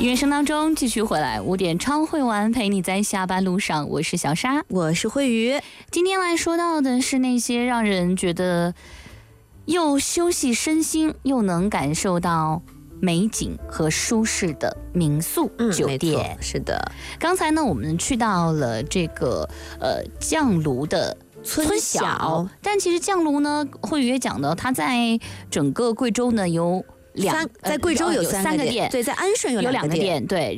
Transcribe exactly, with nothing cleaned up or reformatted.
音乐声当中继续回来，五点超会玩，陪你在下班路上。我是小沙， 我是慧瑜。 今天来说到的是那些让人觉得又休息身心，又能感受到美景和舒适的民宿酒店。 嗯、是的， 刚才呢，我们去到了这个呃绛庐的村小，但其实绛庐呢，慧宇也讲的，它在整个贵州呢有两， 在贵州有三个店， 对，在安顺有两个店，对。